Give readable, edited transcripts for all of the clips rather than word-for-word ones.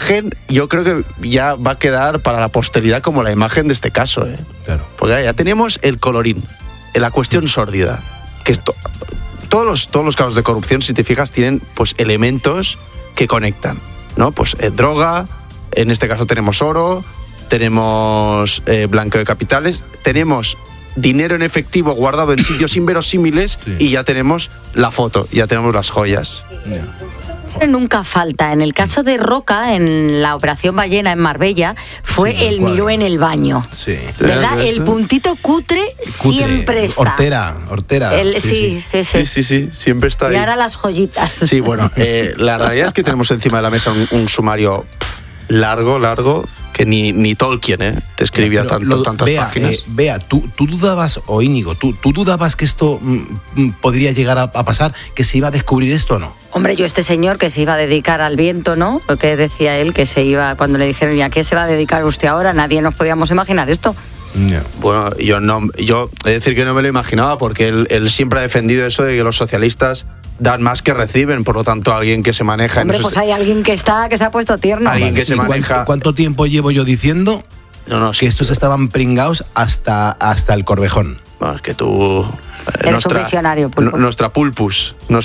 imagen, yo creo que ya va a quedar para la posteridad como la imagen de este caso. Claro. Porque ya tenemos el colorín, la cuestión sórdida, que esto, todos los casos de corrupción, si te fijas, tienen pues elementos que conectan, ¿no? Pues droga, en este caso tenemos oro, tenemos blanqueo de capitales, tenemos dinero en efectivo guardado en sitios inverosímiles, sí. Y ya tenemos la foto, ya tenemos las joyas. Nunca falta. En el caso de Roca, en la Operación Ballena en Marbella, fue sí, el miró en el baño. Sí. ¿Verdad? El puntito cutre siempre está. Hortera. Sí, siempre está ahí. Y ahora las joyitas. Sí, bueno, la realidad es que tenemos encima de la mesa un sumario largo, que ni Tolkien te escribía tantas páginas. Bea, tú dudabas, o Íñigo, ¿tú dudabas que esto podría llegar a pasar, que se iba a descubrir esto o no? Hombre, yo este señor que se iba a dedicar al viento, ¿no? Lo que decía él, que se iba, cuando le dijeron, ¿y a qué se va a dedicar usted ahora? Nadie nos podíamos imaginar esto. No. Bueno, yo he de decir que no me lo imaginaba, porque él siempre ha defendido eso de que los socialistas dan más que reciben, por lo tanto alguien que se maneja... Hombre, pues hay alguien que se ha puesto tierno. Alguien que se maneja... ¿Cuánto tiempo llevo yo diciendo que estos estaban pringados hasta el Corvejón? Bueno, es que tú... Eres un visionario, Pulpo. Nuestra pulpus. No,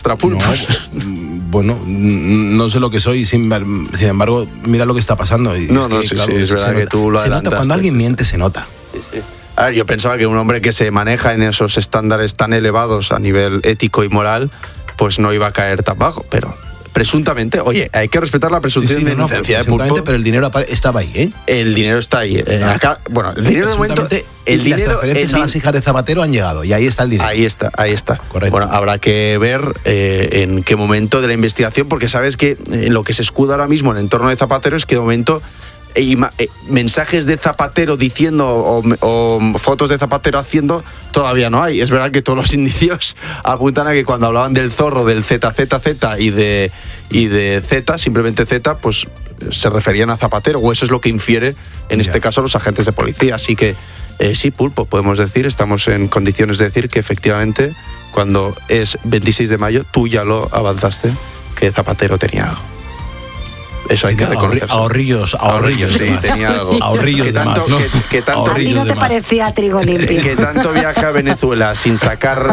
bueno, no sé lo que soy, sin embargo, mira lo que está pasando. Y claro, es verdad que tú lo adelantaste. Se nota, cuando alguien miente, se nota. Sí. A ver, yo pensaba que un hombre que se maneja en esos estándares tan elevados a nivel ético y moral, pues no iba a caer tan bajo, pero presuntamente, oye, hay que respetar la presunción de inocencia, Pulpo. Pero el dinero estaba ahí, ¿eh? El dinero está ahí. Acá, bueno, el dinero de momento... Las transferencias a las hijas de Zapatero han llegado y ahí está el dinero. Ahí está. Correcto. Bueno, habrá que ver en qué momento de la investigación, porque sabes que lo que se escuda ahora mismo en el entorno de Zapatero es que de momento mensajes de Zapatero diciendo o fotos de Zapatero haciendo todavía no hay. Es verdad que todos los indicios apuntan a que cuando hablaban del zorro, del ZZZ y de Z, simplemente Z, pues se referían a Zapatero, o eso es lo que infiere en este caso los agentes de policía. Así que sí, Pulpo, podemos decir, estamos en condiciones de decir que efectivamente cuando es 26 de mayo tú ya lo avanzaste, que Zapatero tenía algo. Eso hay que reconocerse. Ahorrillos, sí, tenía algo. Ahorrillos que tanto, de más, ¿no? que tanto ¿A ti no te parecía trigo limpio? Que tanto viaja a Venezuela sin sacar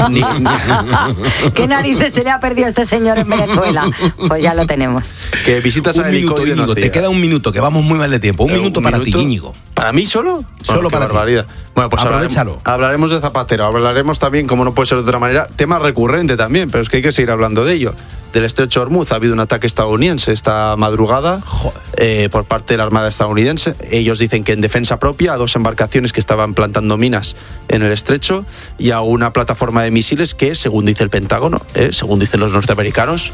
¿Qué narices se le ha perdido a este señor en Venezuela? Pues ya lo tenemos. Que visitas a Helicoide. Íñigo, te queda un minuto, que vamos muy mal de tiempo. Un minuto para ti, Íñigo. ¿Para mí solo? Solo para barbaridad. ti. Bueno, pues aprovechalo. Hablaremos de Zapatero, hablaremos también, como no puede ser de otra manera, tema recurrente también, pero es que hay que seguir hablando de ello. Del estrecho de Hormuz ha habido un ataque estadounidense esta madrugada por parte de la Armada estadounidense. Ellos dicen que en defensa propia a 2 embarcaciones que estaban plantando minas en el estrecho y a una plataforma de misiles que, según dice el Pentágono, según dicen los norteamericanos,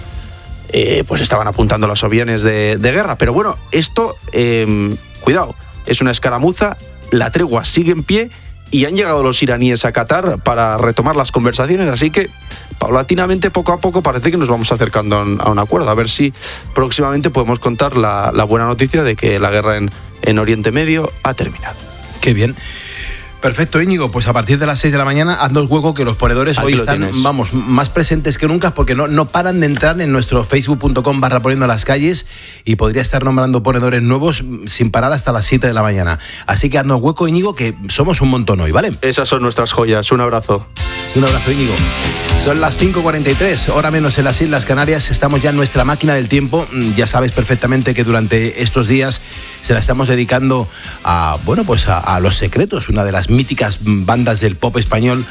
pues estaban apuntando a los aviones de guerra. Pero bueno, esto, cuidado, es una escaramuza, la tregua sigue en pie y han llegado los iraníes a Qatar para retomar las conversaciones, así que paulatinamente, poco a poco, parece que nos vamos acercando a un acuerdo. A ver si próximamente podemos contar la buena noticia de que la guerra en Oriente Medio ha terminado. Qué bien. Perfecto, Íñigo, pues a partir de las 6 de la mañana haznos hueco, que los ponedores hoy están, más presentes que nunca, porque no paran de entrar en nuestro facebook.com/poniendo las calles, y podría estar nombrando ponedores nuevos sin parar hasta las 7 de la mañana. Así que haznos hueco, Íñigo, que somos un montón hoy, ¿vale? Esas son nuestras joyas. Un abrazo. Un abrazo, Íñigo. Son las 5:43, hora menos en las Islas Canarias. Estamos ya en nuestra máquina del tiempo. Ya sabes perfectamente que durante estos días se la estamos dedicando a Los Secretos, una de las míticas bandas del pop español.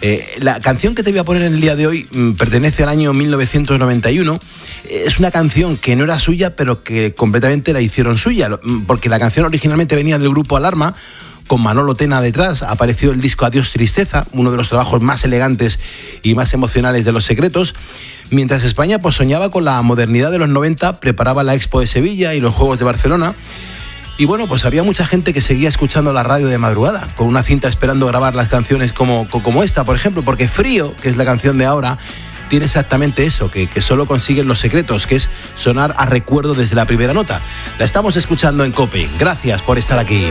La canción que te voy a poner en el día de hoy pertenece al año 1991. Es una canción que no era suya, pero que completamente la hicieron suya, porque la canción originalmente venía del grupo Alarma, con Manolo Tena detrás. Apareció el disco Adiós Tristeza, uno de los trabajos más elegantes y más emocionales de Los Secretos. Mientras España soñaba con la modernidad de los 90, preparaba la Expo de Sevilla y los Juegos de Barcelona. Y bueno, pues había mucha gente que seguía escuchando la radio de madrugada, con una cinta esperando grabar las canciones como esta, por ejemplo, porque Frío, que es la canción de ahora, tiene exactamente eso, que solo consiguen Los Secretos, que es sonar a recuerdo desde la primera nota. La estamos escuchando en COPE. Gracias por estar aquí.